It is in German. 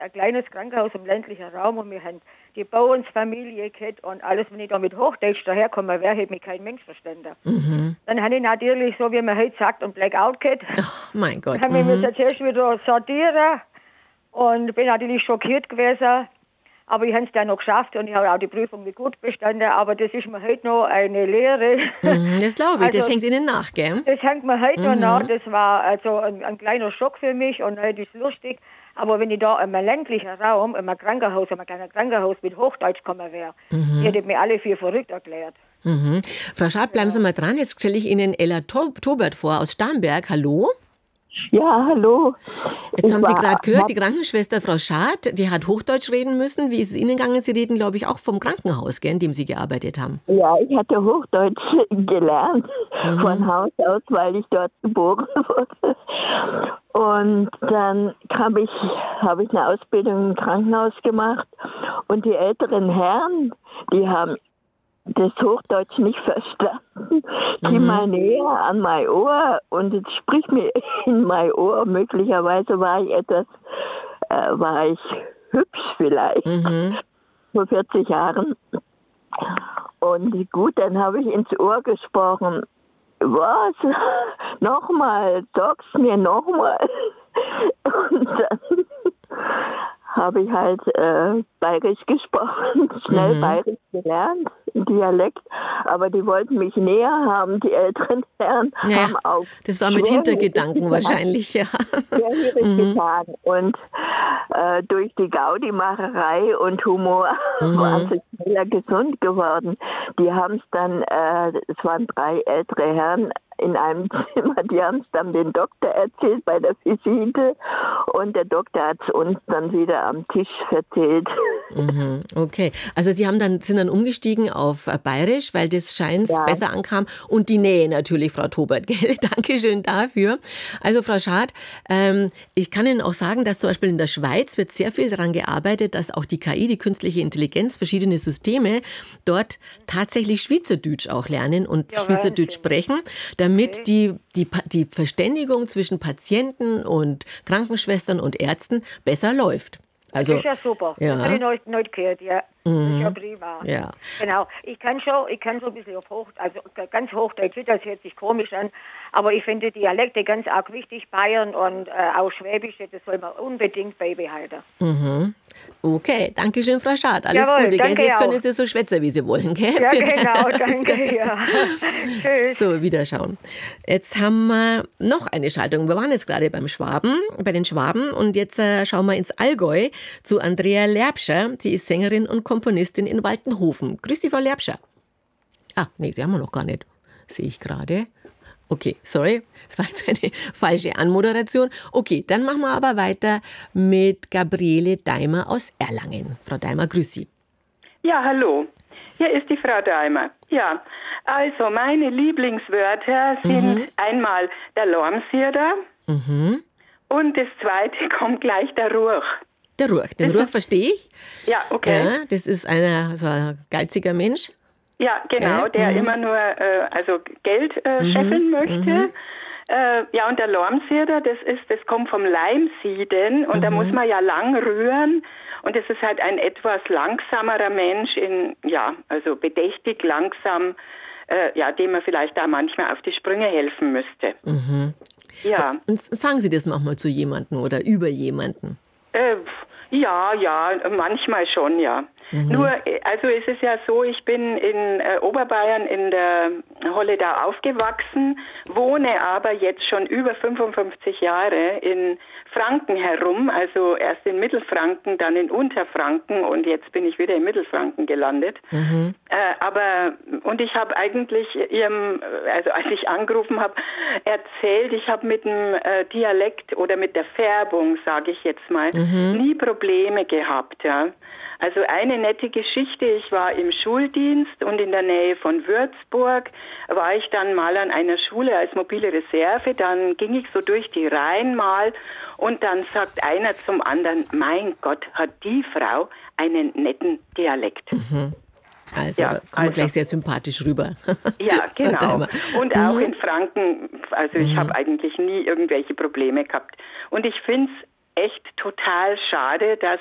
ein kleines Krankenhaus im ländlichen Raum und wir haben die Bauernsfamilie gehabt und alles, wenn ich da mit Hochdeutsch daherkomme, hätte mich kein Mensch verstanden. Dann habe ich natürlich, so wie man heute sagt, ein Blackout gehabt. Ach, mein Gott. Dann habe ich mich zuerst wieder sortieren und bin natürlich schockiert gewesen. Aber ich habe es dann noch geschafft und ich habe auch die Prüfung mit gut bestanden. Aber das ist mir heute noch eine Lehre. Das glaube ich, das hängt Ihnen nach, gell? Das hängt mir heute noch nach. Das war also ein kleiner Schock für mich und heute ist lustig. Aber wenn ich da in einem ländlichen Raum, in einem Krankenhaus, in einem kleinen Krankenhaus mit Hochdeutsch gekommen wäre, hätte mir alle für verrückt erklärt. Frau Schad, bleiben Sie mal dran. Jetzt stelle ich Ihnen Ella Tobert vor aus Starnberg. Hallo? Ja, hallo. Jetzt haben Sie gerade gehört, die Krankenschwester Frau Schad, die hat Hochdeutsch reden müssen. Wie ist es Ihnen gegangen? Sie reden, glaube ich, auch vom Krankenhaus, gell, in dem Sie gearbeitet haben. Ja, ich hatte Hochdeutsch gelernt von Haus aus, weil ich dort geboren wurde. Und dann habe ich eine Ausbildung im Krankenhaus gemacht. Und die älteren Herren, die haben das Hochdeutsch nicht verstanden. Geh mal näher an mein Ohr und jetzt sprich mir in mein Ohr. Möglicherweise war ich hübsch vielleicht, vor 40 Jahren. Und gut, dann habe ich ins Ohr gesprochen. Was? Nochmal? Sag's mir nochmal. Und dann habe ich halt Bayerisch gesprochen, schnell Bayerisch gelernt, Dialekt, aber die wollten mich näher haben, die älteren Herren haben auch. Das war mit Hintergedanken wahrscheinlich, ja. Schwerhörig getan und durch die Gaudi-Macherei und Humor waren sie schneller gesund geworden. Die haben es dann, es waren 3 ältere Herren in einem Zimmer, die haben es dann dem Doktor erzählt bei der Visite und der Doktor hat es uns dann wieder am Tisch erzählt. Okay, also Sie sind dann umgestiegen auf Bayerisch, weil das scheint besser ankam und die Nähe natürlich, Frau Tobert, gell? Dankeschön dafür. Also Frau Schad, ich kann Ihnen auch sagen, dass zum Beispiel in der Schweiz wird sehr viel daran gearbeitet, dass auch die KI, die künstliche Intelligenz, verschiedene Systeme dort tatsächlich Schweizerdeutsch auch lernen und Schweizerdeutsch sprechen, damit die Verständigung zwischen Patienten und Krankenschwestern und Ärzten besser läuft. Also, das ist ja super. Ja. Das habe ich noch nicht gehört, ja. Das ist ja prima. Ja. Genau. Ich kann so ein bisschen auf also ganz Hochdeutsch, das hört sich komisch an, aber ich finde Dialekte ganz arg wichtig, Bayern und auch Schwäbische, das soll man unbedingt beibehalten. Okay, danke schön, Frau Schad. Alles Jawohl, Gute, gell? danke Jetzt auch. können Sie so schwätzen, wie Sie wollen, gell? Ja, genau, danke, ja. Tschüss. So, Wiederschauen. Jetzt haben wir noch eine Schaltung. Wir waren jetzt gerade bei den Schwaben und jetzt schauen wir ins Allgäu zu Andrea Lerbscher. Sie ist Sängerin und Komponistin in Waltenhofen. Grüß Sie, Frau Lerbscher. Nee, Sie haben wir noch gar nicht. Sehe ich gerade. Okay, sorry, das war jetzt eine falsche Anmoderation. Okay, dann machen wir aber weiter mit Gabriele Daimer aus Erlangen. Frau Daimer, grüß Sie. Ja, hallo. Hier ist die Frau Daimer. Ja, also meine Lieblingswörter sind einmal der Lormsierder und das zweite kommt gleich der Ruch. Der Ruch, den Ruch verstehe ich. Ja, okay. Ja, das ist so ein geiziger Mensch. Ja, genau, der immer nur Geld scheffeln möchte. Ja, und der Lormsierder, das kommt vom Leimsieden und da muss man ja lang rühren und das ist halt ein etwas langsamerer Mensch, bedächtig langsam, dem man vielleicht da manchmal auf die Sprünge helfen müsste. Ja. Und sagen Sie das manchmal zu jemandem oder über jemanden? Ja, manchmal schon, ja. Nur, also es ist ja so, ich bin in Oberbayern in der Holledau aufgewachsen, wohne aber jetzt schon über 55 Jahre in Franken herum, also erst in Mittelfranken, dann in Unterfranken und jetzt bin ich wieder in Mittelfranken gelandet. Und ich habe eigentlich als ich angerufen habe, erzählt, ich habe mit dem Dialekt oder mit der Färbung, sage ich jetzt mal, nie Probleme gehabt, ja. Also eine nette Geschichte, ich war im Schuldienst und in der Nähe von Würzburg war ich dann mal an einer Schule als mobile Reserve, dann ging ich so durch die Reihen mal und dann sagt einer zum anderen, mein Gott, hat die Frau einen netten Dialekt. Also, kommen wir gleich sehr sympathisch rüber. Ja, genau. Und auch in Franken, also ich habe eigentlich nie irgendwelche Probleme gehabt. Und ich finde es echt total schade, dass